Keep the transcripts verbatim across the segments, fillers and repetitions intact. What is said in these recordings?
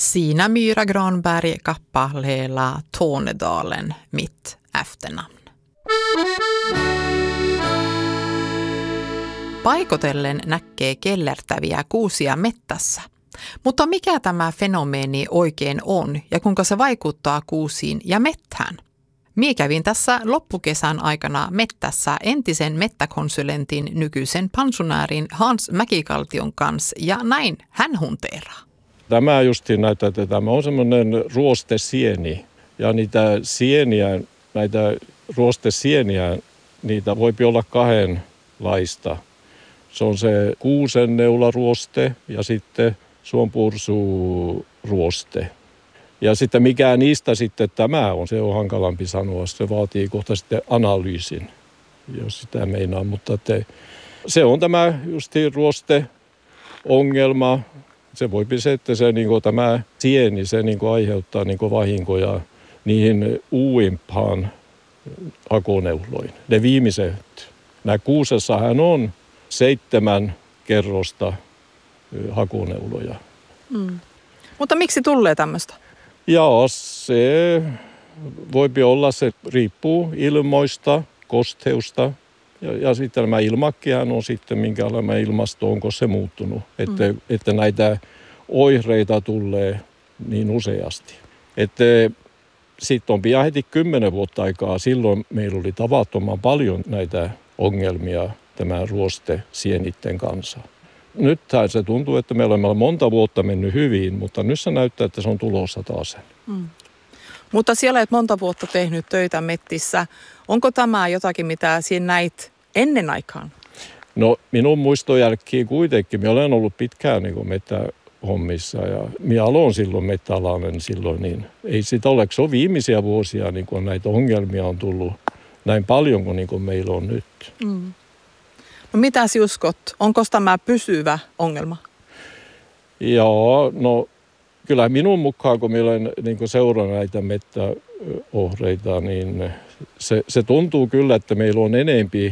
Sina Myra Granberg kappaleella Tornedalen mitt efternamn. Paikotellen näkee kellertäviä kuusia mettässä. Mutta mikä tämä fenomeeni oikein on ja kuinka se vaikuttaa kuusiin ja mettään? Mie kävin tässä loppukesän aikana mettässä entisen mettäkonsulentin nykyisen pensionäärin Hans Mäkikaltion kanssa ja näin hän hunteeraa. Tämä justiin näyttää, että tämä on semmoinen ruostesieni ja niitä sieniä, näitä ruostesieniä, niitä voi olla kahdenlaista. Se on se kuusenneularuoste ja sitten suonpursuruoste. Ja sitten mikä niistä sitten tämä on, se on hankalampi sanoa. Se vaatii kohta sitten analyysin, jos sitä meinaa. Mutta te, se on tämä justiin ruosteongelma. Se voi se, että se, niin kuin, tämä sieni se, niin kuin, aiheuttaa niin kuin, vahinkoja niihin uuimpaan hakoneuloihin. Ne viimeiset. Nämä kuusessahan on seitsemän kerrosta hakoneuloja. Mm. Mutta miksi tulee tämmöistä? Joo, se voi olla, se riippuu ilmoista, kosteusta ja, ja sitten nämä ilmakkihan on sitten, minkälainen ilmasto, onko se muuttunut, että, mm. että näitä oireita tulee niin useasti. Että sitten on pian heti kymmenen vuotta aikaa, silloin meillä oli tavattoman paljon näitä ongelmia tämän ruostesienitten kanssa. Nyt se tuntuu, että me olemme monta vuotta mennyt hyvin, mutta nyt se näyttää, että se on tulossa taas. Mm. Mutta siellä olet monta vuotta tehnyt töitä mettissä. Onko tämä jotakin, mitä sinä näit ennen aikaan? No minun muistojälkeen kuitenkin. Minä olen ollut pitkään niin mettähommissa ja minä aloin silloin mettäalainen silloin. Niin ei sitä ole, se on viimeisiä vuosia, niin kun näitä ongelmia on tullut näin paljon kuin, niin kuin meillä on nyt. Mm. No mitä uskot? Onko tämä pysyvä ongelma? Joo, no kyllä minun mukaan, kun minä olen niin seurannut näitä mettäohreita, niin se, se tuntuu kyllä, että meillä on enempi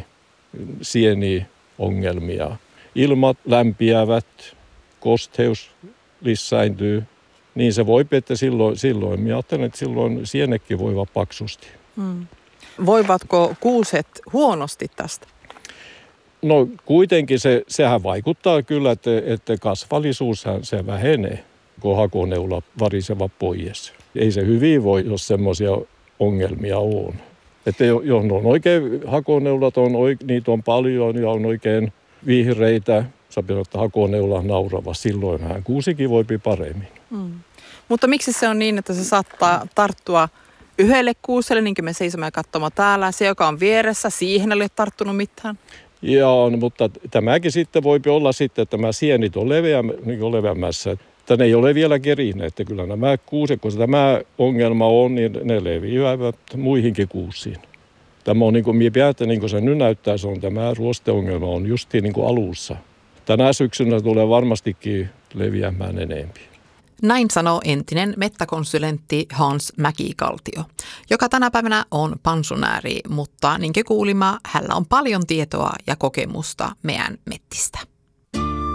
sieniongelmia. Ilmat lämpiävät, kosteus lisääntyy, niin se voi, että silloin, silloin minä ajattelen, että silloin sienekin voivat paksusti. Hmm. Voivatko kuuset huonosti tästä? No kuitenkin se, sehän vaikuttaa kyllä, että, että kasvallisuushan se vähenee, kun hakoneula variseva pois. Ei se hyvin voi, jos semmoisia ongelmia on. Että jos on oikein hakoneulat, on, niitä on paljon ja on oikein vihreitä, sä pidät hakoneula naurava, silloinhan kuusikin voi paremmin. Hmm. Mutta miksi se on niin, että se saattaa tarttua yhdelle kuuselle, niin kuin me seisomme katsomaan täällä, se joka on vieressä, siihen ei ole tarttunut mitään? Joo, no, mutta tämäkin sitten voi olla sitten, että tämä sienit on leveä, niin leveämmässä. Että ne ei ole vielä kerineet, että kyllä nämä kuuset, kun tämä ongelma on, niin ne leviävät muihinkin kuusiin. Tämä on niin kuin minä päätän, niin kuin se nyt näyttää, se on tämä ruosteongelma on justiin niin kuin alussa. Tänä syksynä tulee varmastikin leviämään enemmän. Näin sanoo entinen mettäkonsulentti Hans Mäkikaltio, joka tänä päivänä on pensionääri, mutta niin kuin kuulimme, hänellä on paljon tietoa ja kokemusta meidän mettistä.